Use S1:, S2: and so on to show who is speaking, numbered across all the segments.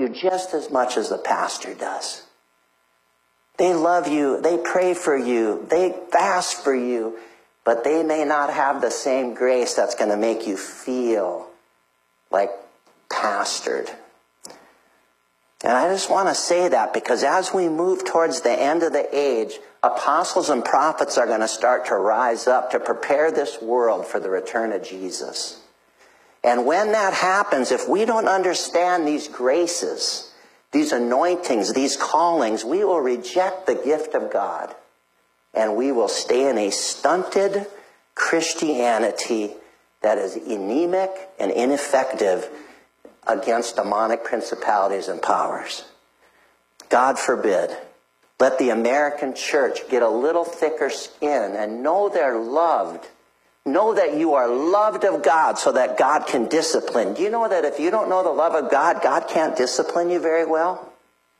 S1: you just as much as the pastor does. They love you, they pray for you, they fast for you, but they may not have the same grace that's going to make you feel like pastored. And I just want to say that because as we move towards the end of the age, apostles and prophets are going to start to rise up to prepare this world for the return of Jesus. And when that happens, if we don't understand these graces, these anointings, these callings, we will reject the gift of God. And we will stay in a stunted Christianity that is anemic and ineffective against demonic principalities and powers. God forbid. Let the American church get a little thicker skin and know they're loved. Know that you are loved of God so that God can discipline. Do you know that if you don't know the love of God, God can't discipline you very well?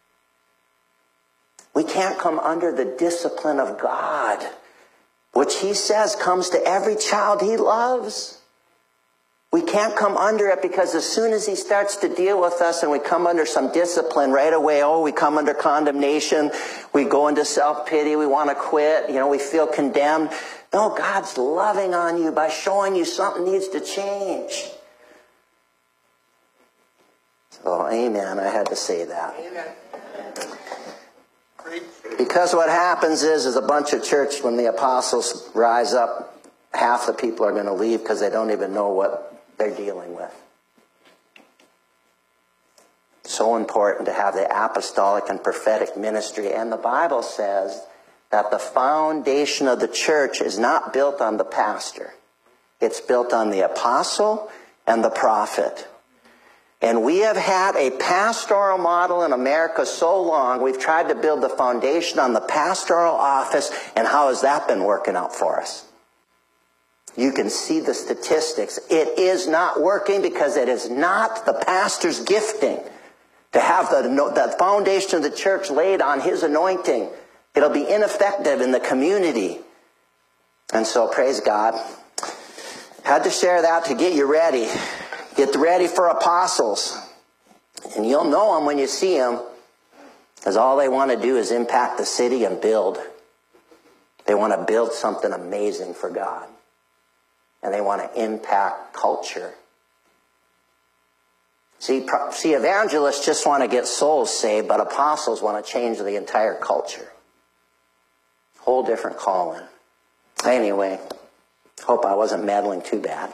S1: We can't come under the discipline of God, which he says comes to every child he loves. We can't come under it because as soon as he starts to deal with us and we come under some discipline right away, we come under condemnation, we go into self-pity, we want to quit, we feel condemned. No, God's loving on you by showing you something needs to change. So, amen, I had to say that.
S2: Amen.
S1: Because what happens is a bunch of church, when the apostles rise up, half the people are going to leave because they don't even know what they're dealing with. So important to have the apostolic and prophetic ministry. And the Bible says that the foundation of the church is not built on the pastor. It's built on the apostle and the prophet. And we have had a pastoral model in America so long, we've tried to build the foundation on the pastoral office, and how has that been working out for us? You can see the statistics. It is not working because it is not the pastor's gifting to have the foundation of the church laid on his anointing. It'll be ineffective in the community. And so, praise God. Had to share that to get you ready. Get ready for apostles. And you'll know them when you see them, because all they want to do is impact the city and build. They want to build something amazing for God. And they want to impact culture. See, evangelists just want to get souls saved, but apostles want to change the entire culture. Whole different calling. Anyway, hope I wasn't meddling too bad.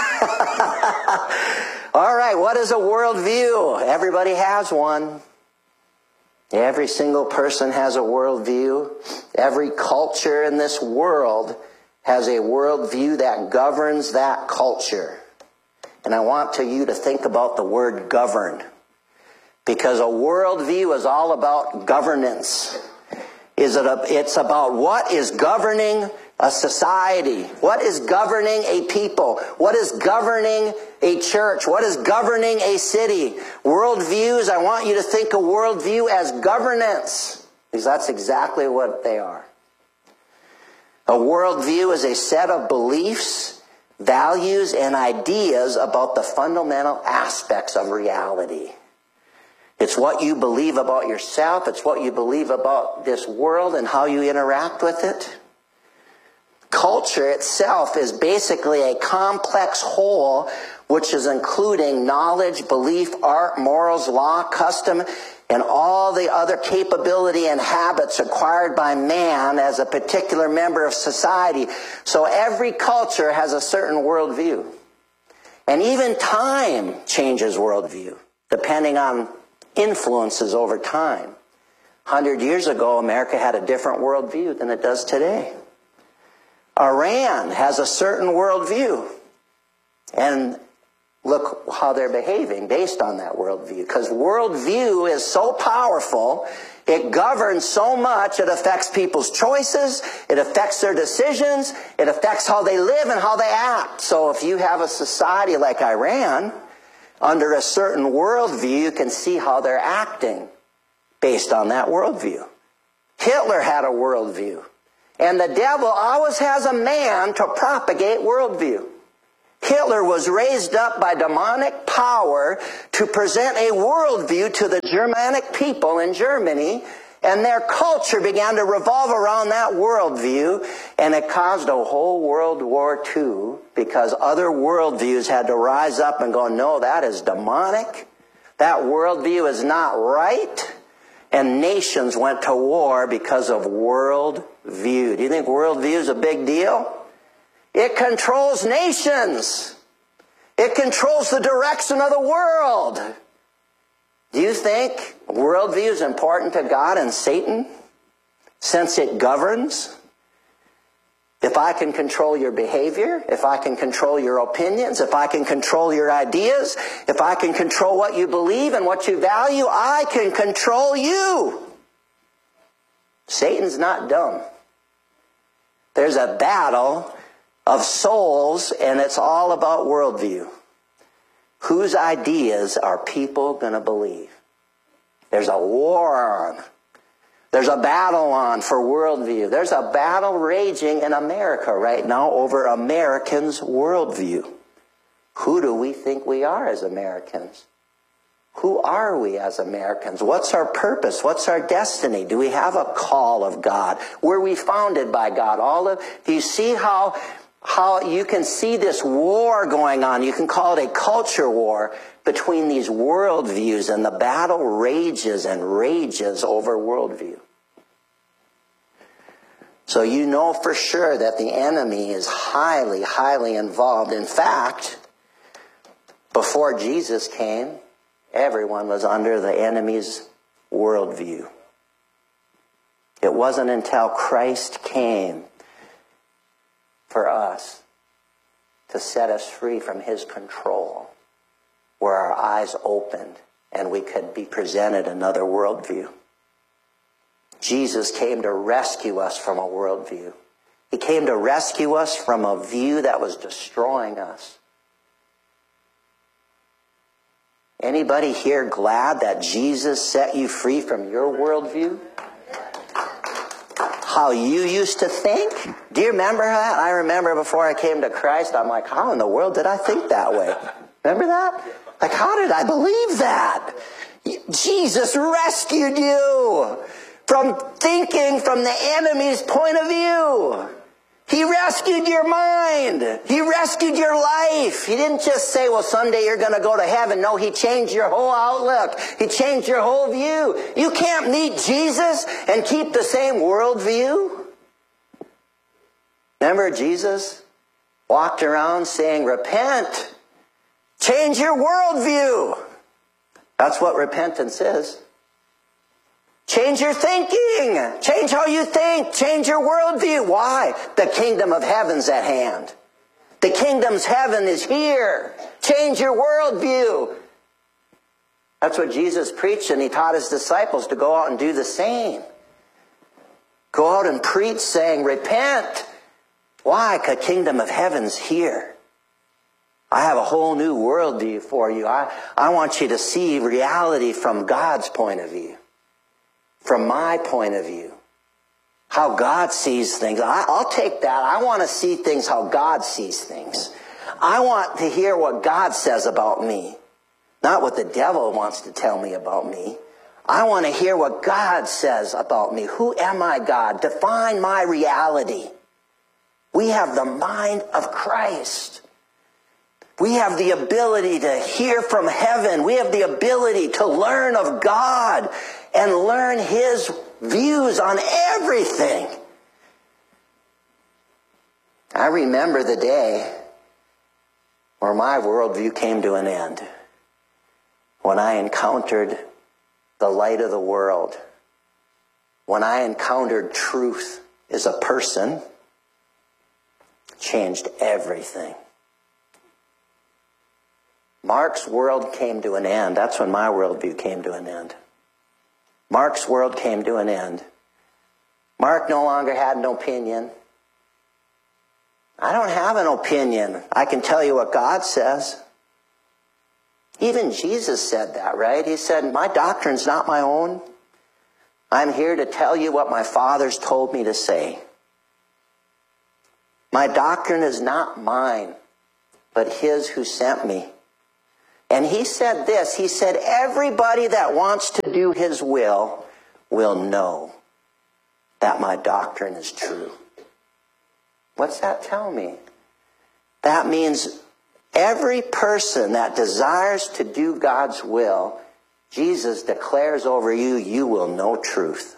S1: All right, what is a worldview? Everybody has one. Every single person has a worldview. Every culture in this world has a worldview that governs that culture. And I want you to think about the word govern. Because a worldview is all about governance. It's about what is governing a society. What is governing a people? What is governing a church? What is governing a city? Worldviews, I want you to think of worldview as governance. Because that's exactly what they are. A worldview is a set of beliefs, values, and ideas about the fundamental aspects of reality. It's what you believe about yourself. It's what you believe about this world and how you interact with it. Culture itself is basically a complex whole, which is including knowledge, belief, art, morals, law, custom, and all the other capability and habits acquired by man as a particular member of society. So every culture has a certain worldview. And even time changes worldview, depending on influences over time. 100 years ago, America had a different worldview than it does today. Iran has a certain worldview. And look how they're behaving based on that worldview. Because worldview is so powerful, it governs so much, it affects people's choices, it affects their decisions, it affects how they live and how they act. So if you have a society like Iran, under a certain worldview, you can see how they're acting based on that worldview. Hitler had a worldview. And the devil always has a man to propagate worldview. Hitler was raised up by demonic power to present a worldview to the Germanic people in Germany, and their culture began to revolve around that worldview, and it caused a whole World War II because other worldviews had to rise up and go, no, that is demonic. That worldview is not right. And nations went to war because of worldview. Do you think worldview is a big deal? It controls nations. It controls the direction of the world. Do you think worldview is important to God and Satan, since it governs? If I can control your behavior, if I can control your opinions, if I can control your ideas, if I can control what you believe and what you value, I can control you. Satan's not dumb. There's a battle of souls, and it's all about worldview. Whose ideas are people going to believe? There's a war on. There's a battle on for worldview. There's a battle raging in America right now over Americans' worldview. Who do we think we are as Americans? Who are we as Americans? What's our purpose? What's our destiny? Do we have a call of God? Were we founded by God? Do you see how you can see this war going on? You can call it a culture war between these worldviews, and the battle rages and rages over worldview. So you know for sure that the enemy is highly, highly involved. In fact, before Jesus came, everyone was under the enemy's worldview. It wasn't until Christ came for us to set us free from his control, where our eyes opened and we could be presented another worldview. Jesus came to rescue us from a worldview. He came to rescue us from a view that was destroying us. Anybody here glad that Jesus set you free from your worldview? How you used to think? Do you remember that? I remember before I came to Christ, I'm like, how in the world did I think that way? Remember that? Like, how did I believe that? Jesus rescued you from thinking from the enemy's point of view. He rescued your mind. He rescued your life. He didn't just say, well, someday you're going to go to heaven. No, he changed your whole outlook. He changed your whole view. You can't meet Jesus and keep the same worldview. Remember, Jesus walked around saying, repent. Change your worldview. That's what repentance is. Change your thinking. Change how you think. Change your worldview. Why? The kingdom of heaven's at hand. The kingdom's heaven is here. Change your worldview. That's what Jesus preached, and he taught his disciples to go out and do the same. Go out and preach saying, repent. Why? The kingdom of heaven's here. I have a whole new worldview for you. I want you to see reality from God's point of view. From my point of view. How God sees things. I'll take that. I want to see things how God sees things. I want to hear what God says about me. Not what the devil wants to tell me about me. I want to hear what God says about me. Who am I, God? Define my reality. We have the mind of Christ. We have the ability to hear from heaven. We have the ability to learn of God and learn his views on everything. I remember the day where my worldview came to an end. When I encountered the light of the world. When I encountered truth as a person, changed everything. Mark's world came to an end. That's when my worldview came to an end. Mark's world came to an end. Mark no longer had an opinion. I don't have an opinion. I can tell you what God says. Even Jesus said that, right? He said, my doctrine's not my own. I'm here to tell you what my Father's told me to say. My doctrine is not mine. but his who sent me. And he said this, he said, everybody that wants to do his will know that my doctrine is true. What's that tell me? That means every person that desires to do God's will, Jesus declares over you, you will know truth.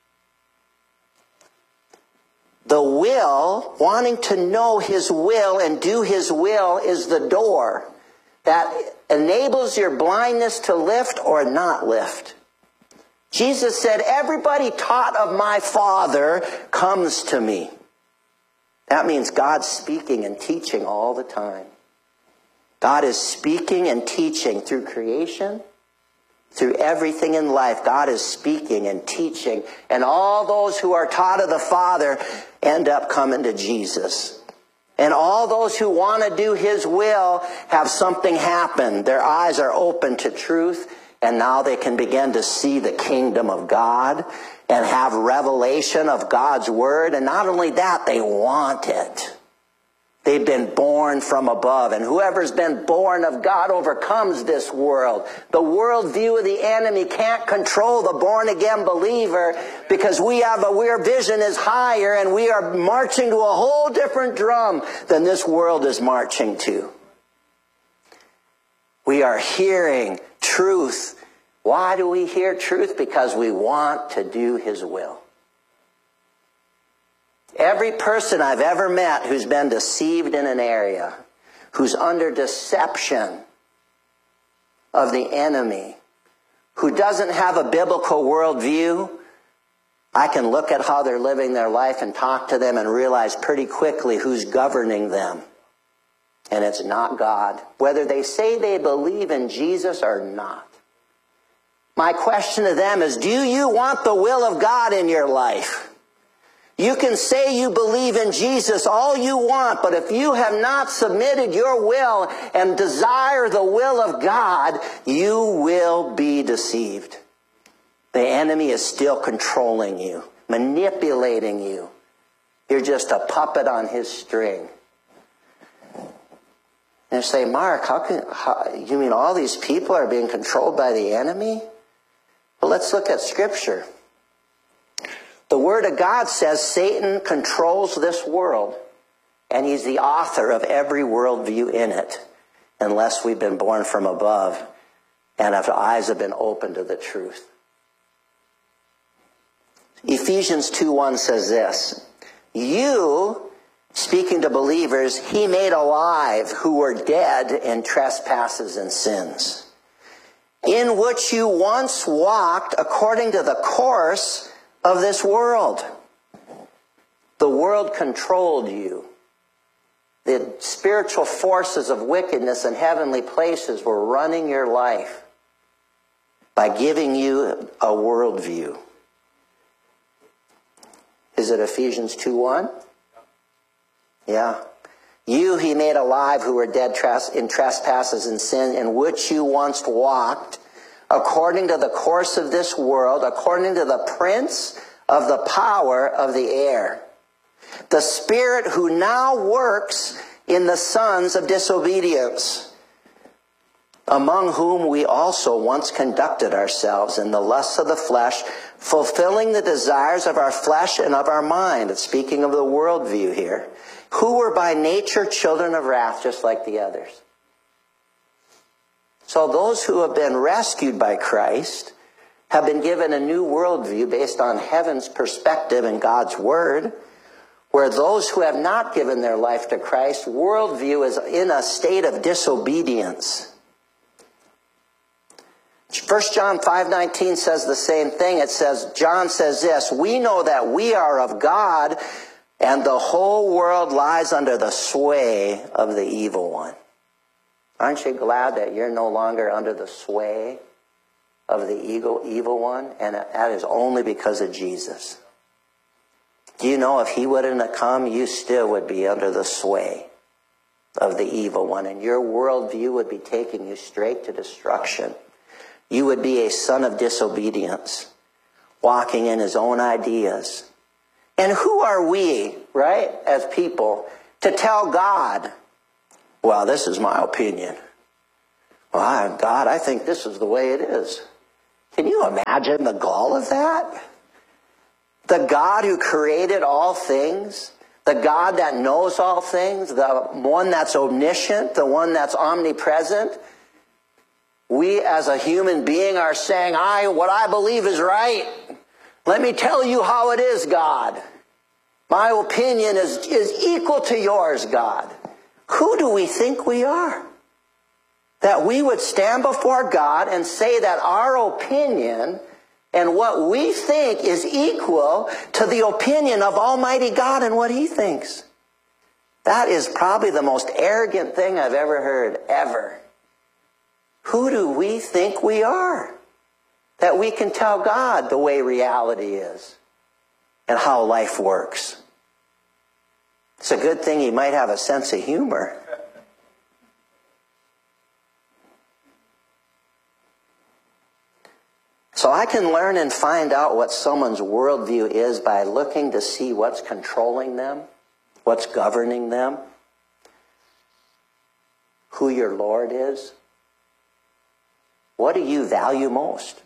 S1: The will, wanting to know his will and do his will, is the door that enables your blindness to lift or not lift. Jesus said, everybody taught of my Father comes to me. That means God's speaking and teaching all the time. God is speaking and teaching through creation, through everything in life. God is speaking and teaching. And all those who are taught of the Father end up coming to Jesus. And all those who want to do his will have something happen. Their eyes are open to truth, and now they can begin to see the kingdom of God and have revelation of God's word. And not only that, they want it. They've been born from above. And whoever's been born of God overcomes this world. The worldview of the enemy can't control the born-again believer, because our vision is higher, and we are marching to a whole different drum than this world is marching to. We are hearing truth. Why do we hear truth? Because we want to do his will. Every person I've ever met who's been deceived in an area, who's under deception of the enemy, who doesn't have a biblical worldview, I can look at how they're living their life and talk to them and realize pretty quickly who's governing them. And it's not God, whether they say they believe in Jesus or not. My question to them is, do you want the will of God in your life? You can say you believe in Jesus all you want, but if you have not submitted your will and desire the will of God, you will be deceived. The enemy is still controlling you, manipulating you. You're just a puppet on his string. And you say, Mark, you mean all these people are being controlled by the enemy? Well, let's look at Scripture. The Word of God says Satan controls this world, and he's the author of every worldview in it, unless we've been born from above and our eyes have been opened to the truth. Ephesians 2:1 says this, you, speaking to believers, he made alive who were dead in trespasses and sins, in which you once walked according to the course of this world. The world controlled you. The spiritual forces of wickedness in heavenly places were running your life by giving you a worldview. Is it Ephesians 2:1? Yeah. You he made alive who were dead in trespasses and sin, in which you once walked, according to the course of this world, according to the prince of the power of the air, the spirit who now works in the sons of disobedience, among whom we also once conducted ourselves in the lusts of the flesh, fulfilling the desires of our flesh and of our mind. It's speaking of the worldview here, who were by nature children of wrath, just like the others. So those who have been rescued by Christ have been given a new worldview based on heaven's perspective and God's word, where those who have not given their life to Christ, worldview is in a state of disobedience. 1 John 5:19 says the same thing. It says, John says this, we know that we are of God, and the whole world lies under the sway of the evil one. Aren't you glad that you're no longer under the sway of the evil one? And that is only because of Jesus. Do you know if he wouldn't have come, you still would be under the sway of the evil one, and your worldview would be taking you straight to destruction. You would be a son of disobedience, walking in his own ideas. And who are we, right, as people, to tell God Well, this is my opinion. Well, God, I think this is the way it is. Can you imagine the gall of that? The God who created all things, the God that knows all things, the one that's omniscient, the one that's omnipresent. We as a human being are saying, what I believe is right. Let me tell you how it is, God. My opinion is equal to yours, God. Who do we think we are? That we would stand before God and say that our opinion and what we think is equal to the opinion of Almighty God and what He thinks. That is probably the most arrogant thing I've ever heard, ever. Who do we think we are? That we can tell God the way reality is and how life works. It's a good thing He might have a sense of humor. So I can learn and find out what someone's worldview is by looking to see what's controlling them, what's governing them, who your Lord is. What do you value most?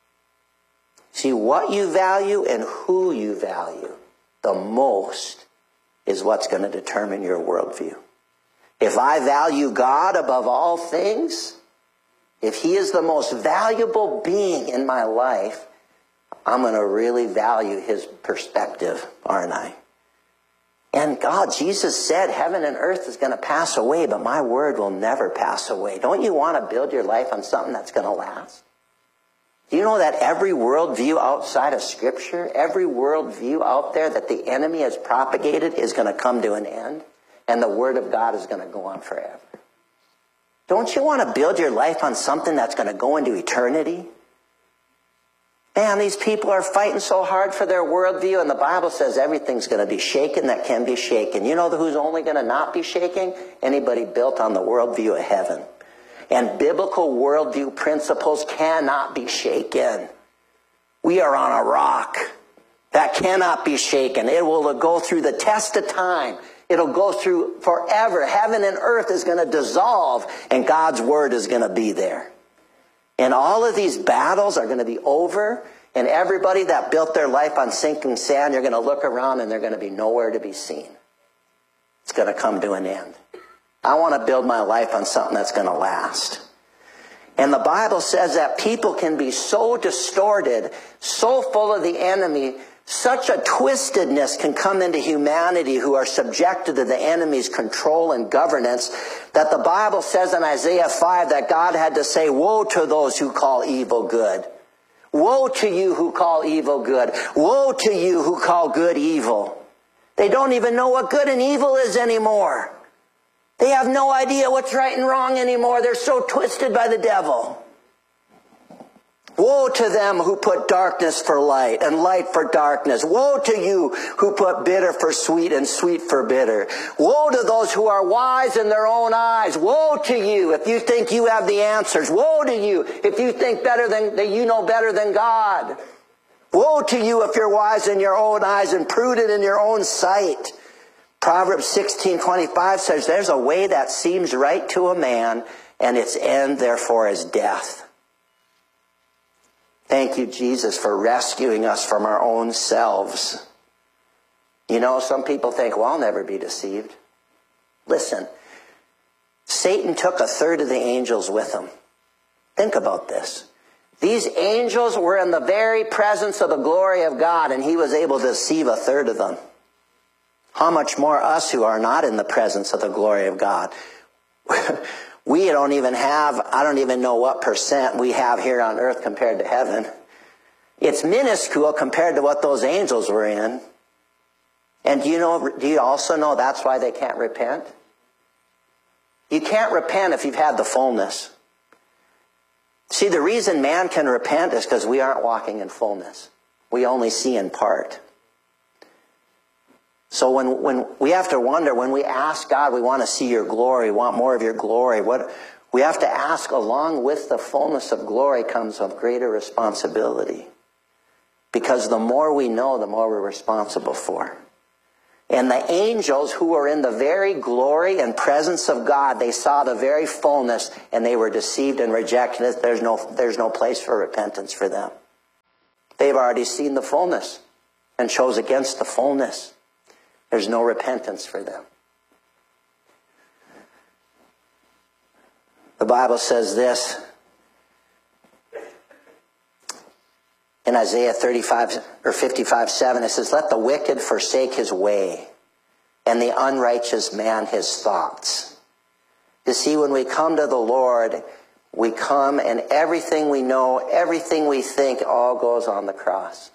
S1: See, what you value and who you value the most is what's going to determine your worldview. If I value God above all things, if He is the most valuable being in my life, I'm going to really value His perspective, aren't I? And God, Jesus said, heaven and earth is going to pass away, but my word will never pass away. Don't you want to build your life on something that's going to last? Do you know that every worldview outside of Scripture, every worldview out there that the enemy has propagated is going to come to an end, and the Word of God is going to go on forever? Don't you want to build your life on something that's going to go into eternity? Man, these people are fighting so hard for their worldview, and the Bible says everything's going to be shaken that can be shaken. You know who's only going to not be shaken? Anybody built on the worldview of heaven. And biblical worldview principles cannot be shaken. We are on a rock that cannot be shaken. It will go through the test of time. It'll go through forever. Heaven and earth is going to dissolve, and God's word is going to be there. And all of these battles are going to be over, and everybody that built their life on sinking sand, you're going to look around and they're going to be nowhere to be seen. It's going to come to an end. I want to build my life on something that's going to last. And the Bible says that people can be so distorted, so full of the enemy, such a twistedness can come into humanity who are subjected to the enemy's control and governance that the Bible says in Isaiah 5 that God had to say, woe to those who call evil good. Woe to you who call evil good. Woe to you who call good evil. They don't even know what good and evil is anymore. They have no idea what's right and wrong anymore. They're so twisted by the devil. Woe to them who put darkness for light and light for darkness. Woe to you who put bitter for sweet and sweet for bitter. Woe to those who are wise in their own eyes. Woe to you if you think you have the answers. Woe to you if you think that you know better than God. Woe to you if you're wise in your own eyes and prudent in your own sight. Proverbs 16:25 says, there's a way that seems right to a man, and its end therefore is death. Thank you, Jesus, for rescuing us from our own selves. You know, some people think, well, I'll never be deceived. Listen, Satan took a third of the angels with him. Think about this. These angels were in the very presence of the glory of God, and he was able to deceive a third of them. How much more us who are not in the presence of the glory of God? We don't even have, I don't even know what % we have here on earth compared to heaven. It's minuscule compared to what those angels were in. And do you also know that's why they can't repent? You can't repent if you've had the fullness. See, the reason man can repent is because we aren't walking in fullness. We only see in part. So when we have to wonder, when we ask God, we want to see your glory, we want more of your glory. What we have to ask, along with the fullness of glory comes of greater responsibility. Because the more we know, the more we're responsible for. And the angels who were in the very glory and presence of God, they saw the very fullness, and they were deceived and rejected it. There's no place for repentance for them. They've already seen the fullness and chose against the fullness. There's no repentance for them. The Bible says this in Isaiah 55:7. It says, "Let the wicked forsake his way, and the unrighteous man his thoughts." You see, when we come to the Lord, we come and everything we know, everything we think, all goes on the cross.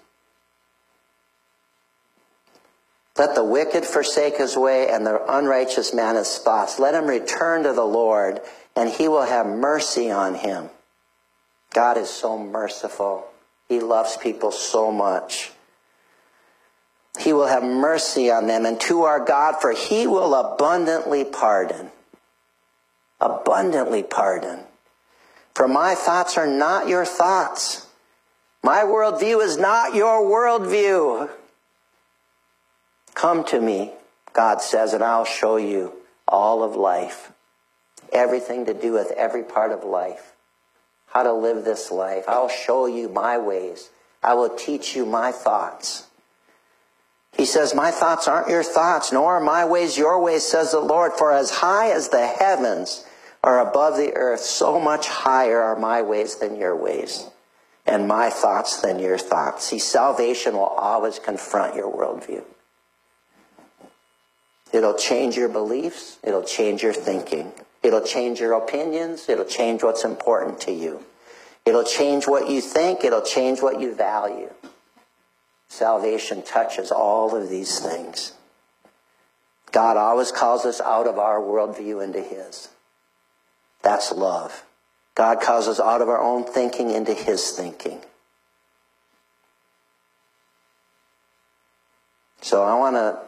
S1: Let the wicked forsake his way, and the unrighteous man his thoughts. Let him return to the Lord, and he will have mercy on him. God is so merciful. He loves people so much. He will have mercy on them, and to our God, for he will abundantly pardon. Abundantly pardon. For my thoughts are not your thoughts. My worldview is not your worldview. Come to me, God says, and I'll show you all of life. Everything to do with every part of life. How to live this life. I'll show you my ways. I will teach you my thoughts. He says, my thoughts aren't your thoughts, nor are my ways your ways, says the Lord. For as high as the heavens are above the earth, so much higher are my ways than your ways, and my thoughts than your thoughts. See, salvation will always confront your worldview. It'll change your beliefs. It'll change your thinking. It'll change your opinions. It'll change what's important to you. It'll change what you think. It'll change what you value. Salvation touches all of these things. God always calls us out of our worldview into his. That's love. God calls us out of our own thinking into his thinking. So I want to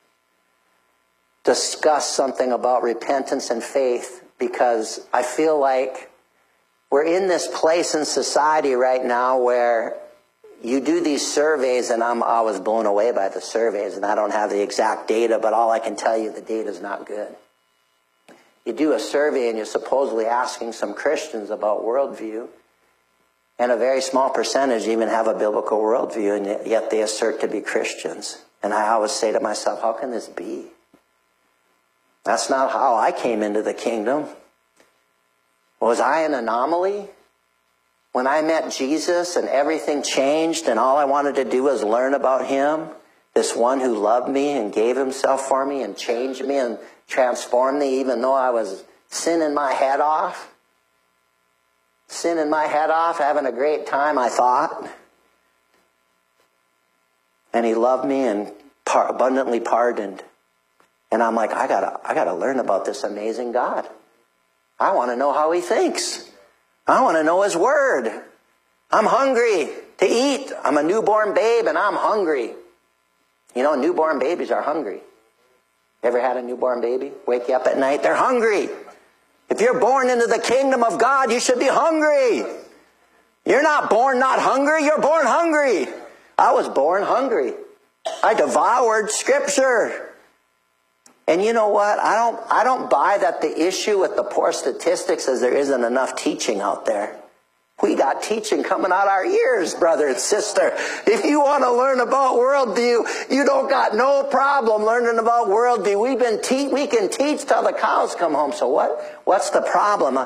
S1: discuss something about repentance and faith, because I feel like we're in this place in society right now where you do these surveys, and I'm always blown away by the surveys, and I don't have the exact data, but all I can tell you, the data's not good. You do a survey and you're supposedly asking some Christians about worldview, and a very small percentage even have a biblical worldview, and yet they assert to be Christians. And I always say to myself, how can this be? That's not how I came into the kingdom. Was I an anomaly? When I met Jesus and everything changed and all I wanted to do was learn about him, this one who loved me and gave himself for me and changed me and transformed me even though I was sinning my head off. Sinning my head off, having a great time, I thought. And he loved me and abundantly pardoned. And I'm like, I gotta learn about this amazing God. I want to know how he thinks. I want to know his word. I'm hungry to eat. I'm a newborn babe and I'm hungry. You know, newborn babies are hungry. Ever had a newborn baby? Wake you up at night, they're hungry. If you're born into the kingdom of God, you should be hungry. You're not born not hungry, you're born hungry. I was born hungry. I devoured Scripture. And you know what? I don't buy that the issue with the poor statistics is there isn't enough teaching out there. We got teaching coming out our ears, brother and sister. If you want to learn about worldview, you don't got no problem learning about worldview. We can teach till the cows come home. So what's the problem?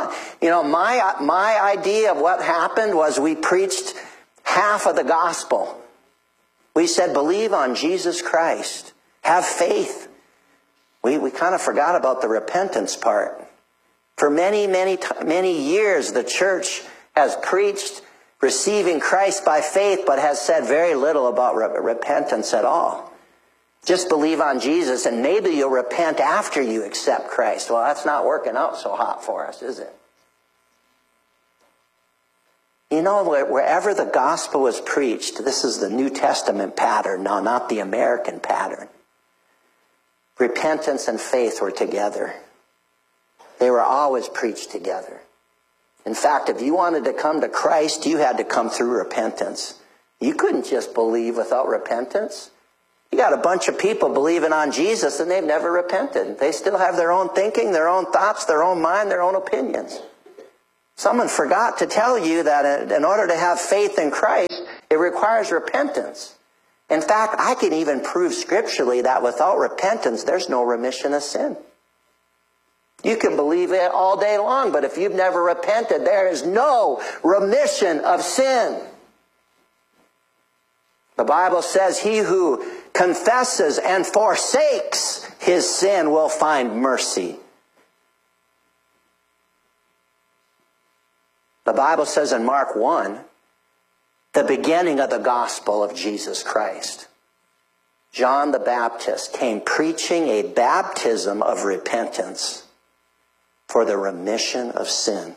S1: My idea of what happened was we preached half of the gospel. We said, believe on Jesus Christ. Have faith. We kind of forgot about the repentance part. For many, many, many years, the church has preached receiving Christ by faith, but has said very little about repentance at all. Just believe on Jesus, and maybe you'll repent after you accept Christ. Well, that's not working out so hot for us, is it? You know, wherever the gospel was preached, this is the New Testament pattern, now not the American pattern. Repentance and faith were together. They were always preached together. In fact, if you wanted to come to Christ, you had to come through repentance. You couldn't just believe without repentance. You got a bunch of people believing on Jesus and they've never repented. They still have their own thinking, their own thoughts, their own mind, their own opinions. Someone forgot to tell you that in order to have faith in Christ, it requires repentance. In fact, I can even prove scripturally that without repentance, there's no remission of sin. You can believe it all day long, but if you've never repented, there is no remission of sin. The Bible says he who confesses and forsakes his sin will find mercy. The Bible says in Mark 1, the beginning of the gospel of Jesus Christ, John the Baptist came preaching a baptism of repentance for the remission of sin.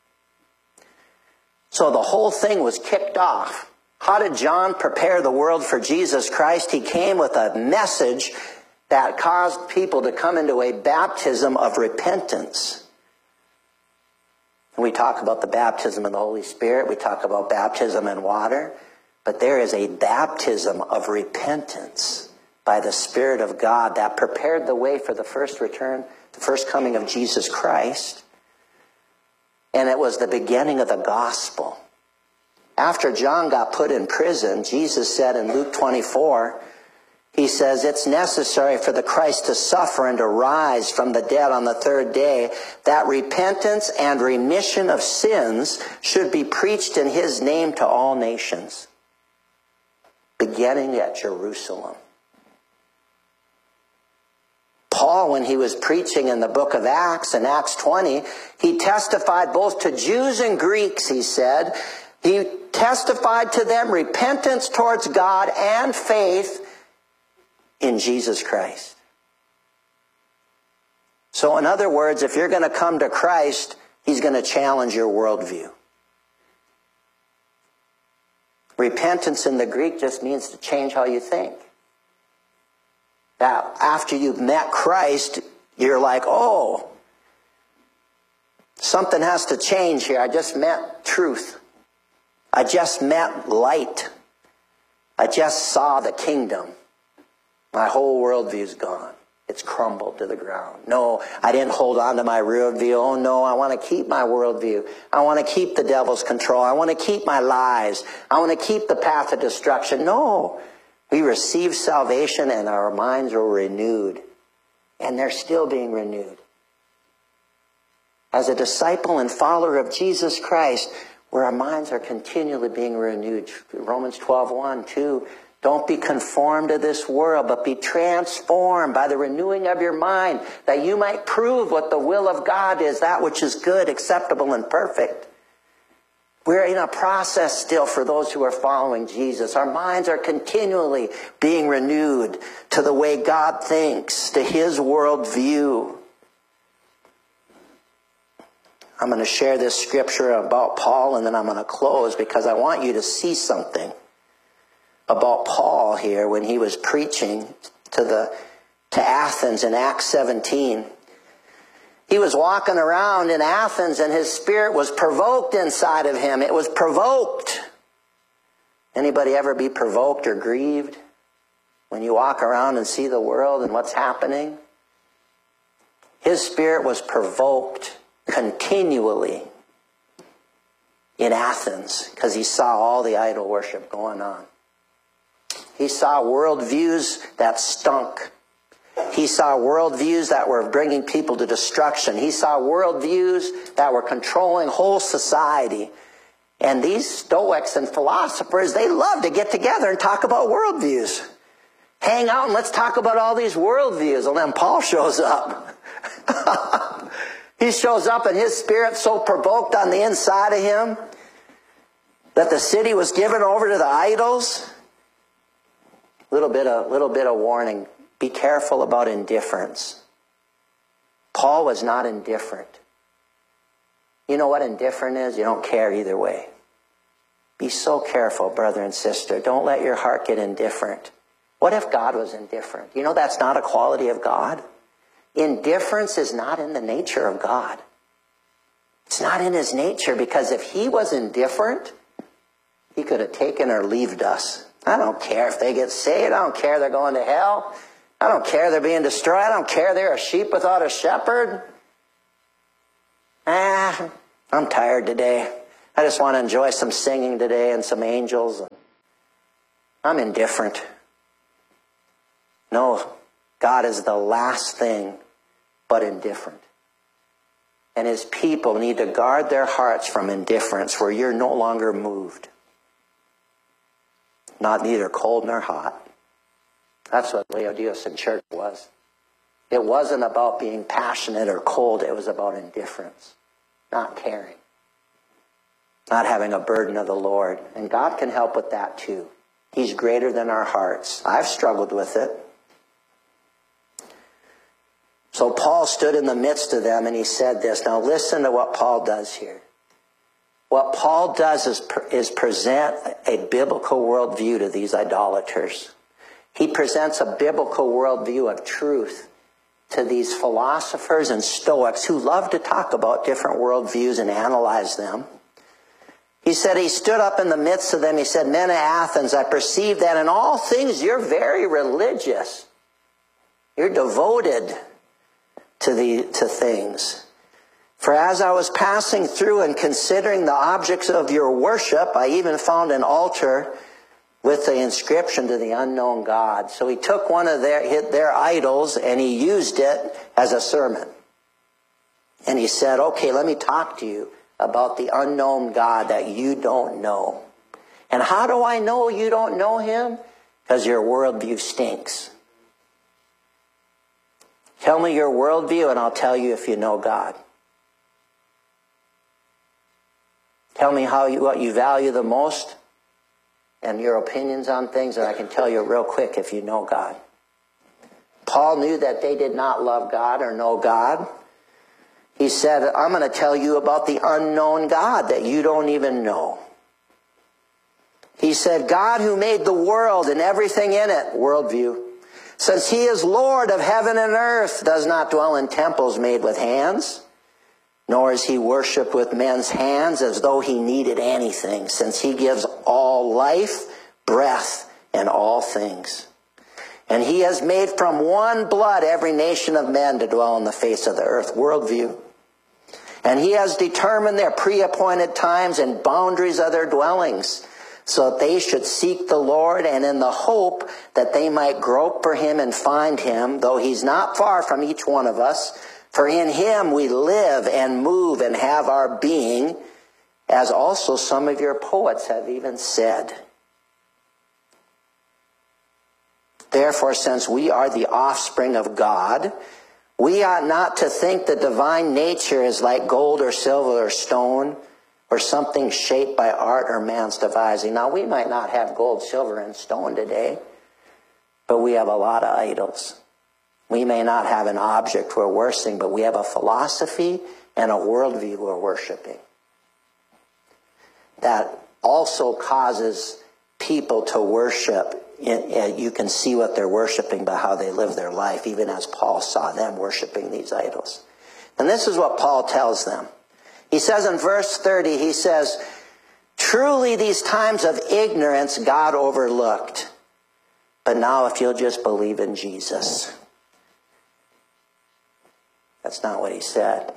S1: So the whole thing was kicked off. How did John prepare the world for Jesus Christ? He came with a message that caused people to come into a baptism of repentance. We talk about the baptism of the Holy Spirit. We talk about baptism in water. But there is a baptism of repentance by the Spirit of God that prepared the way for the first return, the first coming of Jesus Christ. And it was the beginning of the gospel. After John got put in prison, Jesus said in Luke 24, he says, it's necessary for the Christ to suffer and to rise from the dead on the third day, that repentance and remission of sins should be preached in his name to all nations, beginning at Jerusalem. Paul, when he was preaching in the book of Acts, in Acts 20, he testified both to Jews and Greeks, he said. He testified to them repentance towards God and faith in Jesus Christ. So in other words, if you're going to come to Christ, he's going to challenge your worldview. Repentance in the Greek just means to change how you think. That after you've met Christ, you're like, oh, something has to change here. I just met truth. I just met light. I just saw the kingdom. My whole worldview's gone. It's crumbled to the ground. No, I didn't hold on to my worldview. Oh no, I want to keep my worldview. I want to keep the devil's control. I want to keep my lies. I want to keep the path of destruction. No, we received salvation and our minds were renewed. And they're still being renewed. As a disciple and follower of Jesus Christ, where our minds are continually being renewed. Romans 12:1, 2. Don't be conformed to this world, but be transformed by the renewing of your mind, that you might prove what the will of God is, that which is good, acceptable, and perfect. We're in a process still for those who are following Jesus. Our minds are continually being renewed to the way God thinks, to his worldview. I'm going to share this scripture about Paul, and then I'm going to close because I want you to see something about Paul here when he was preaching to Athens in Acts 17. He was walking around in Athens and his spirit was provoked inside of him. It was provoked. Anybody ever be provoked or grieved when you walk around and see the world and what's happening? His spirit was provoked continually in Athens because he saw all the idol worship going on. He saw worldviews that stunk. He saw worldviews that were bringing people to destruction. He saw worldviews that were controlling whole society. And these Stoics and philosophers, they love to get together and talk about worldviews. Hang out and let's talk about all these worldviews. And then Paul shows up. He shows up and his spirit's so provoked on the inside of him that the city was given over to the idols. Little bit of warning. Be careful about indifference. Paul was not indifferent. You know what indifferent is? You don't care either way. Be so careful, brother and sister. Don't let your heart get indifferent. What if God was indifferent? You know that's not a quality of God. Indifference is not in the nature of God. It's not in his nature, because if he was indifferent, he could have taken or left us. I don't care if they get saved. I don't care they're going to hell. I don't care they're being destroyed. I don't care they're a sheep without a shepherd. I'm tired today. I just want to enjoy some singing today and some angels. I'm indifferent. No, God is the last thing but indifferent. And his people need to guard their hearts from indifference where you're no longer moved. Not neither cold nor hot. That's what Laodicean church was. It wasn't about being passionate or cold. It was about indifference. Not caring. Not having a burden of the Lord. And God can help with that too. He's greater than our hearts. I've struggled with it. So Paul stood in the midst of them and he said this. Now listen to what Paul does here. What Paul does is present a biblical worldview to these idolaters. He presents a biblical worldview of truth to these philosophers and Stoics who love to talk about different worldviews and analyze them. He said he stood up in the midst of them. He said, men of Athens, I perceive that in all things you're very religious. You're devoted to things. For as I was passing through and considering the objects of your worship, I even found an altar with the inscription to the unknown God. So he took one of their idols and he used it as a sermon. And he said, okay, let me talk to you about the unknown God that you don't know. And how do I know you don't know him? Because your worldview stinks. Tell me your worldview and I'll tell you if you know God. Tell me what you value the most and your opinions on things, and I can tell you real quick if you know God. Paul knew that they did not love God or know God. He said, I'm going to tell you about the unknown God that you don't even know. He said, God who made the world and everything in it, worldview, since he is Lord of heaven and earth, does not dwell in temples made with hands, nor is he worshipped with men's hands as though he needed anything, since he gives all life, breath, and all things. And he has made from one blood every nation of men to dwell on the face of the earth. Worldview. And he has determined their pre-appointed times and boundaries of their dwellings, so that they should seek the Lord, and in the hope that they might grope for him and find him, though he's not far from each one of us. For in him we live and move and have our being, as also some of your poets have even said. Therefore, since we are the offspring of God, we ought not to think the divine nature is like gold or silver or stone, or something shaped by art or man's devising. Now, we might not have gold, silver, and stone today, but we have a lot of idols. We may not have an object we're worshiping, but we have a philosophy and a worldview we're worshiping. That also causes people to worship. You can see what they're worshiping by how they live their life, even as Paul saw them worshiping these idols. And this is what Paul tells them. He says in verse 30, he says, truly these times of ignorance God overlooked. But now if you'll just believe in Jesus. That's not what he said.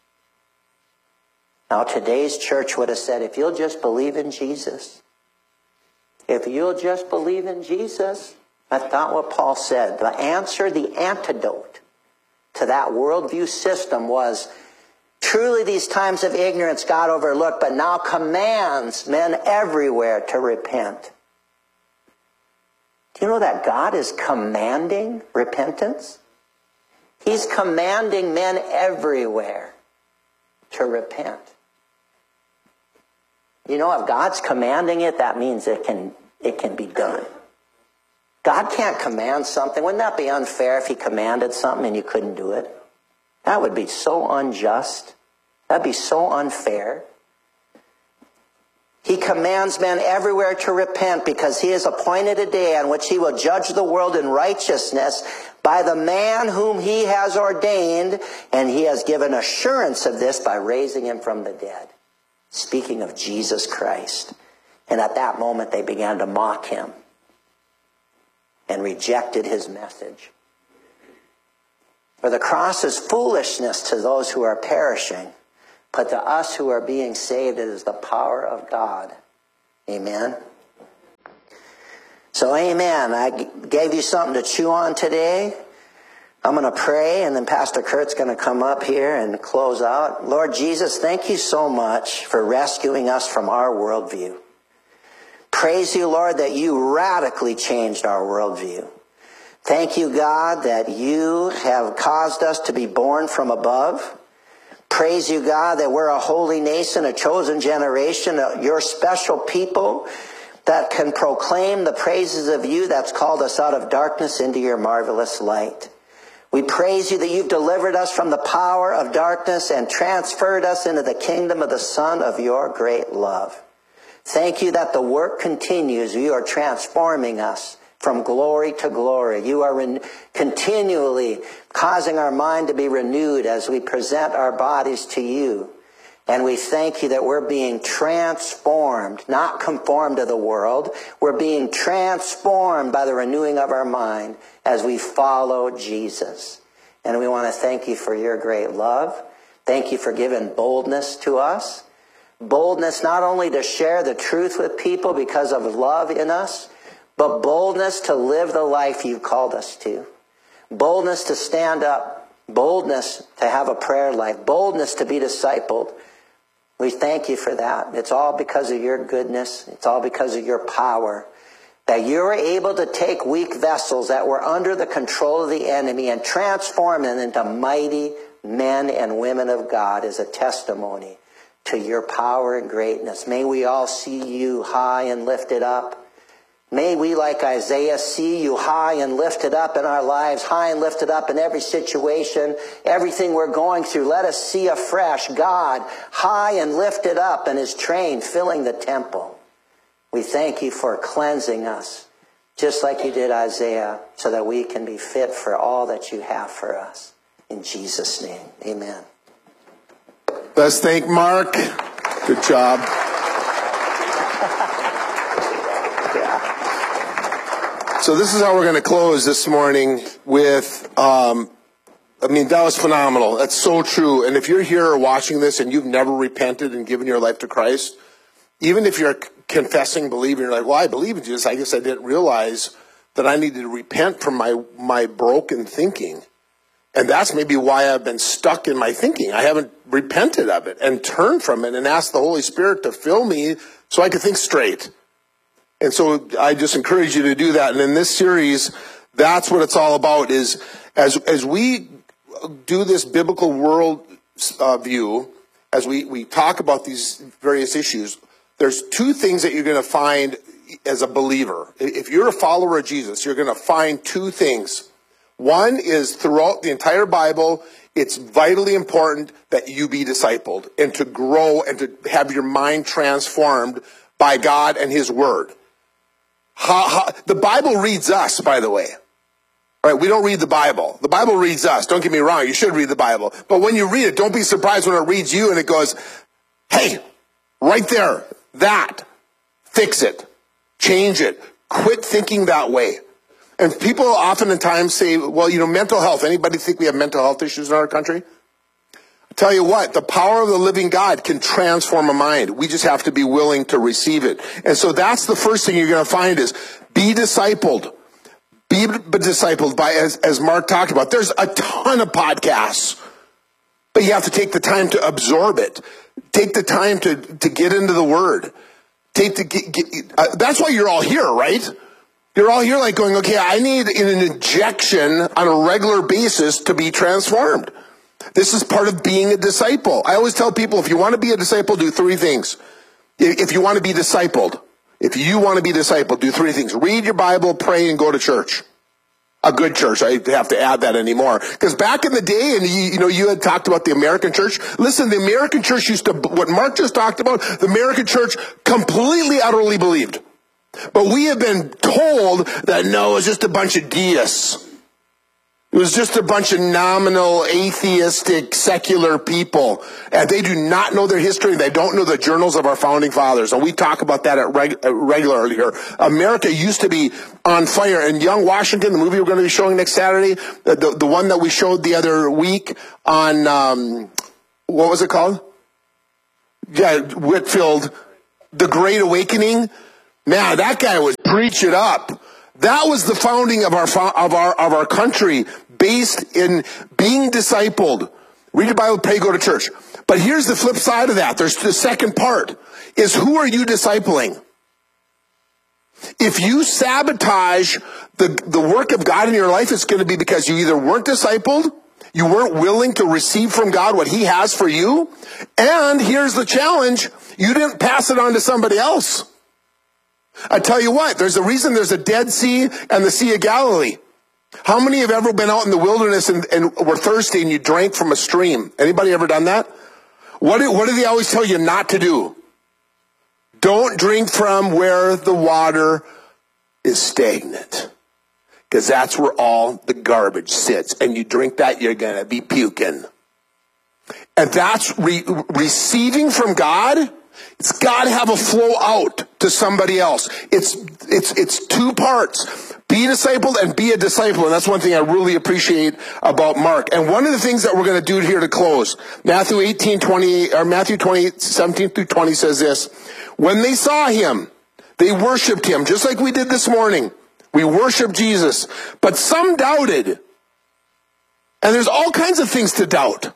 S1: Now today's church would have said, if you'll just believe in Jesus. If you'll just believe in Jesus. That's not what Paul said. The answer, the antidote to that worldview system was, truly these times of ignorance God overlooked, but now commands men everywhere to repent. Do you know that God is commanding repentance? He's commanding men everywhere to repent. You know, if God's commanding it, that means it can be done. God can't command something. Wouldn't that be unfair if he commanded something and you couldn't do it? That would be so unjust. That'd be so unfair. He commands men everywhere to repent because he has appointed a day on which he will judge the world in righteousness by the man whom he has ordained, and he has given assurance of this by raising him from the dead. Speaking of Jesus Christ. And at that moment they began to mock him. and rejected his message. For the cross is foolishness to those who are perishing, but to us who are being saved, it is the power of God. Amen. So amen. I gave you something to chew on today. I'm going to pray, and then Pastor Kurt's going to come up here and close out. Lord Jesus, thank you so much for rescuing us from our worldview. Praise you, Lord, that you radically changed our worldview. Thank you, God, that you have caused us to be born from above. Praise you, God, that we're a holy nation, a chosen generation, your special people that can proclaim the praises of you that's called us out of darkness into your marvelous light. We praise you that you've delivered us from the power of darkness and transferred us into the kingdom of the Son of your great love. Thank you that the work continues. You are transforming us from glory to glory. You are continually causing our mind to be renewed as we present our bodies to you. And we thank you that we're being transformed, not conformed to the world. We're being transformed by the renewing of our mind as we follow Jesus. And we want to thank you for your great love. Thank you for giving boldness to us. Boldness not only to share the truth with people because of love in us, but boldness to live the life you've called us to. Boldness to stand up. Boldness to have a prayer life. Boldness to be discipled. We thank you for that. It's all because of your goodness. It's all because of your power. That you're able to take weak vessels that were under the control of the enemy and transform them into mighty men and women of God is a testimony to your power and greatness. May we all see you high and lifted up. May we, like Isaiah, see you high and lifted up in our lives, high and lifted up in every situation, everything we're going through. Let us see afresh God high and lifted up and his train filling the temple. We thank you for cleansing us, just like you did Isaiah, so that we can be fit for all that you have for us. In Jesus' name, amen.
S2: Let's thank Mark. Good job. So this is how we're going to close this morning with, that was phenomenal. That's so true. And if you're here watching this and you've never repented and given your life to Christ, even if you're confessing, believing, you're like, well, I believe in Jesus. I guess I didn't realize that I needed to repent from my broken thinking. And that's maybe why I've been stuck in my thinking. I haven't repented of it and turned from it and asked the Holy Spirit to fill me so I could think straight. And so I just encourage you to do that. And in this series, that's what it's all about, is as we do this biblical world view, as we talk about these various issues, there's two things that you're going to find as a believer. If you're a follower of Jesus, you're going to find two things. One is throughout the entire Bible, it's vitally important that you be discipled and to grow and to have your mind transformed by God and his word. The Bible reads us, by the way. All right, we don't read the Bible. The Bible reads us. Don't get me wrong, you should read the Bible. But when you read it, don't be surprised when it reads you and it goes, hey, right there, that, fix it, change it, quit thinking that way. And people oftentimes say, well, mental health. Anybody think we have mental health issues in our country? I tell you what, the power of the living God can transform a mind. We just have to be willing to receive it. And so that's the first thing you're going to find is be discipled. Be discipled by, as Mark talked about. There's a ton of podcasts, but you have to take the time to absorb it. Take the time to get into the Word. That's why you're all here, right? You're all here like going, okay, I need an injection on a regular basis to be transformed. This is part of being a disciple. I always tell people, if you want to be a disciple, do three things. If you want to be discipled, do three things. Read your Bible, pray, and go to church. A good church. I have to add that anymore. Because back in the day, and you had talked about the American church. Listen, the American church what Mark just talked about, the American church completely, utterly believed. But we have been told that no, it's just a bunch of deists. It was just a bunch of nominal, atheistic, secular people. And they do not know their history. They don't know the journals of our founding fathers. And we talk about that regularly here. America used to be on fire. And Young Washington, the movie we're going to be showing next Saturday, the one that we showed the other week on, what was it called? Yeah, Whitfield, The Great Awakening. Man, that guy was preach it up. That was the founding of our country, based in being discipled. Read your Bible, pray, go to church. But here's the flip side of that. There's the second part, is who are you discipling? If you sabotage the work of God in your life, it's going to be because you either weren't discipled, you weren't willing to receive from God what he has for you, and here's the challenge, you didn't pass it on to somebody else. I tell you what, there's a reason there's a Dead Sea and the Sea of Galilee. How many have ever been out in the wilderness and were thirsty and you drank from a stream? Anybody ever done that? What do they always tell you not to do? Don't drink from where the water is stagnant. Because that's where all the garbage sits. And you drink that, you're going to be puking. And that's receiving from God. It's got to have a flow out to somebody else. It's two parts. Be discipled and be a disciple. And that's one thing I really appreciate about Mark. And one of the things that we're going to do here to close, Matthew 28, 17 through 20 says this. When they saw him, they worshiped him, just like we did this morning. We worshiped Jesus. But some doubted. And there's all kinds of things to doubt.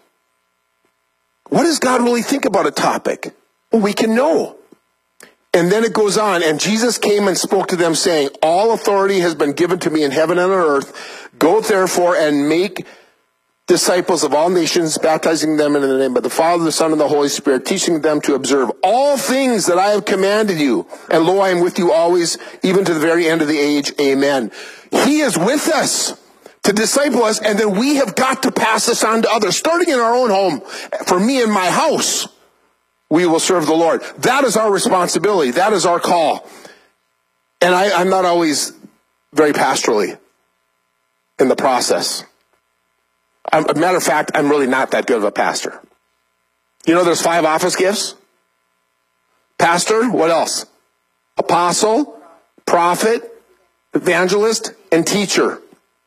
S2: What does God really think about a topic? Well, we can know. And then it goes on, and Jesus came and spoke to them, saying, all authority has been given to me in heaven and on earth. Go therefore and make disciples of all nations, baptizing them in the name of the Father, the Son, and the Holy Spirit, teaching them to observe all things that I have commanded you. And lo, I am with you always, even to the very end of the age. Amen. He is with us to disciple us, and then we have got to pass this on to others, starting in our own home. For me and my house, we will serve the Lord. That is our responsibility. That is our call. And I'm not always very pastorally in the process. A matter of fact, I'm really not that good of a pastor. You know, there's 5 office gifts. Pastor, what else? Apostle, prophet, evangelist, and teacher.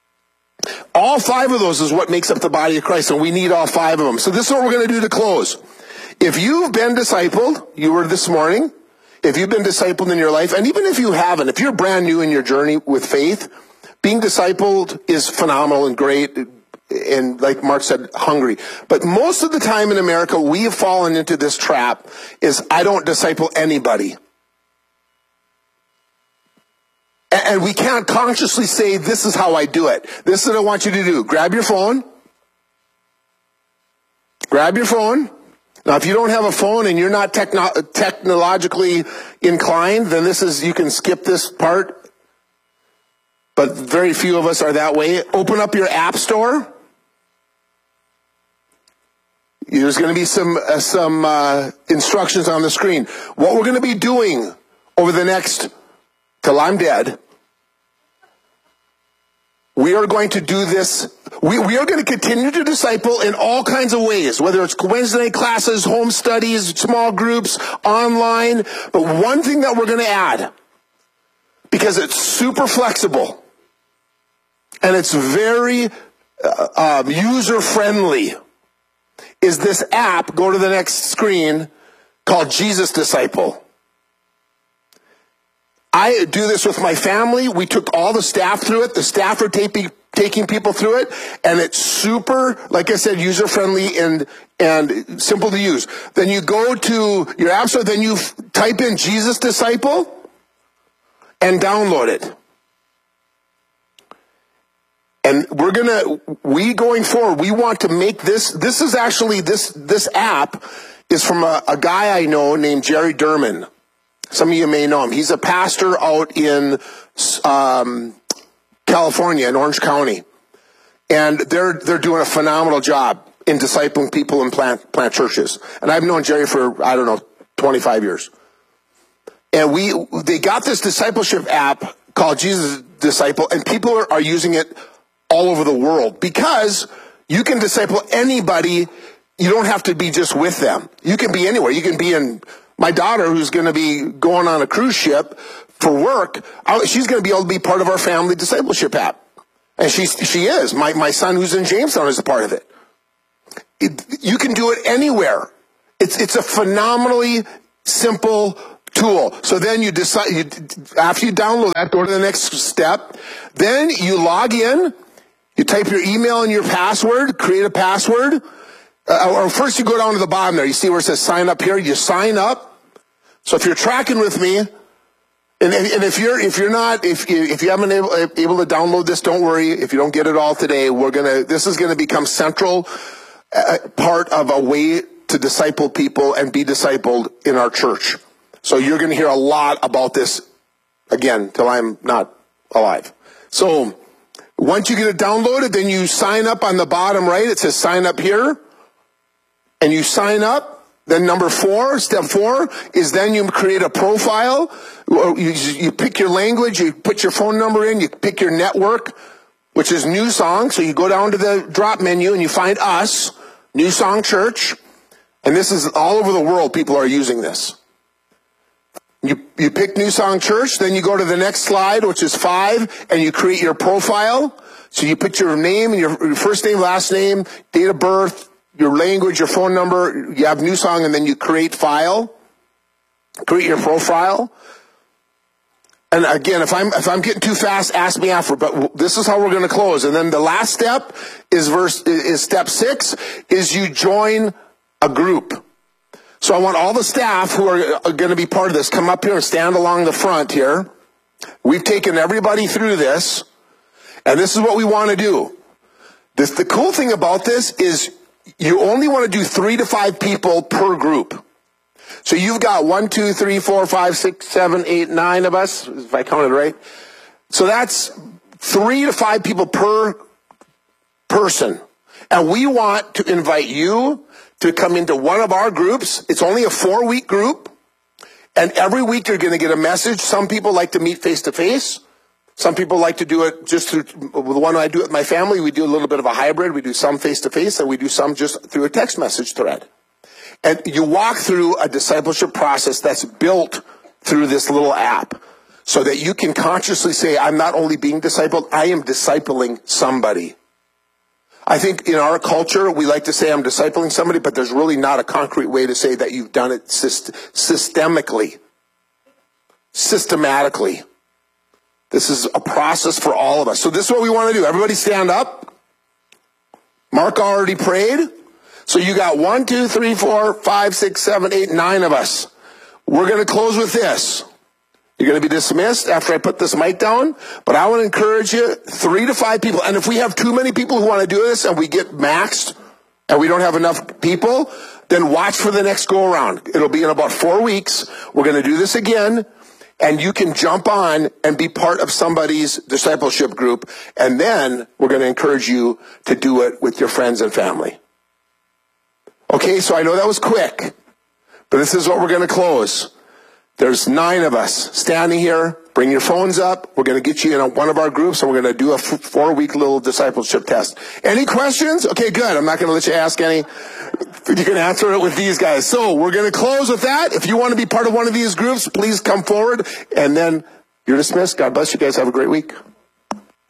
S2: All 5 of those is what makes up the body of Christ, and we need all 5 of them. So this is what we're going to do to close. If you've been discipled, you were this morning, if you've been discipled in your life, and even if you haven't, if you're brand new in your journey with faith, being discipled is phenomenal and great, and like Mark said, hungry. But most of the time in America, we have fallen into this trap, is I don't disciple anybody. And we can't consciously say, this is how I do it. This is what I want you to do. Grab your phone. Grab your phone. Now, if you don't have a phone and you're not technologically inclined, then you can skip this part. But very few of us are that way. Open up your app store. There's going to be some instructions on the screen. What we're going to be doing over the next, till I'm dead, we are going to do this. We are going to continue to disciple in all kinds of ways, whether it's Wednesday night classes, home studies, small groups, online. But one thing that we're going to add, because it's super flexible and it's very user-friendly, is this app, go to the next screen, called Jesus Disciple. I do this with my family. We took all the staff through it. The staff are taking people through it. And it's super, like I said, user-friendly and simple to use. Then you go to your app store, then you type in Jesus Disciple and download it. And going forward, we want to make this is actually, this app is from a guy I know named Jerry Durman. Some of you may know him. He's a pastor out in California, in Orange County. And they're doing a phenomenal job in discipling people and plant churches. And I've known Jerry for, 25 years. And they got this discipleship app called Jesus Disciple, and people are using it all all over the world because you can disciple anybody. You don't have to be just with them. You can be anywhere. You can be in my daughter who's going to be going on a cruise ship for work. She's going to be able to be part of our family discipleship app. And she is. My son who's in Jamestown is a part of it. You can do it anywhere. It's a phenomenally simple tool. So then you decide, after you download that, go to the next step. Then you log in, you type your email and your password, create a password. Or first you go down to the bottom there. You see where it says sign up here? You sign up. So if you're tracking with me, and if you haven't been able to download this, don't worry. If you don't get it all today, this is gonna become central part of a way to disciple people and be discipled in our church. So you're gonna hear a lot about this again till I'm not alive. So once you get it downloaded, then you sign up on the bottom right. It says sign up here, and you sign up. Then step 4 is then you create a profile. You pick your language, you put your phone number in, you pick your network, which is New Song. So you go down to the drop menu and you find us, New Song Church. And this is all over the world, people are using this. You pick New Song Church, then you go to the next slide, which is 5, and you create your profile. So you put your name, your first name, last name, date of birth, your language, your phone number, you have New Song, and then you create file, create your profile. And again, if I'm getting too fast, ask me after, but this is how we're going to close. And then the last step is step 6, is you join a group. So I want all the staff who are going to be part of this, come up here and stand along the front here. We've taken everybody through this, and this is what we want to do. The cool thing about this is you only want to do 3 to 5 people per group. So you've got 1, 2, 3, 4, 5, 6, 7, 8, 9 of us, if I counted right. So that's 3 to 5 people per person. And we want to invite you to come into one of our groups. It's only a 4-week group. And every week you're going to get a message. Some people like to meet face to face. Some people like to do it just through, the one I do with my family, we do a little bit of a hybrid. We do some face-to-face, and we do some just through a text message thread. And you walk through a discipleship process that's built through this little app so that you can consciously say, I'm not only being discipled, I am discipling somebody. I think in our culture, we like to say I'm discipling somebody, but there's really not a concrete way to say that you've done it systematically. This is a process for all of us. So this is what we want to do. Everybody stand up. Mark already prayed. So you got 1, 2, 3, 4, 5, 6, 7, 8, 9 of us. We're going to close with this. You're going to be dismissed after I put this mic down, but I want to encourage you, 3 to 5 people. And if we have too many people who want to do this and we get maxed and we don't have enough people, then watch for the next go around. It'll be in about 4 weeks. We're going to do this again. And you can jump on and be part of somebody's discipleship group. And then we're going to encourage you to do it with your friends and family. Okay, so I know that was quick, but this is what we're going to close. There's 9 of us standing here. Bring your phones up. We're going to get you in one of our groups, and we're going to do a 4-week little discipleship test. Any questions? Okay, good. I'm not going to let you ask any. You can answer it with these guys. So we're going to close with that. If you want to be part of one of these groups, please come forward, and then you're dismissed. God bless you guys. Have a great week.